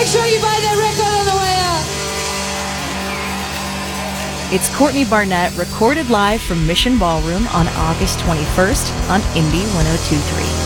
sure you buy that record on the way out. It's Courtney Barnett, recorded live from Mission Ballroom on August 21st on Indie 1023.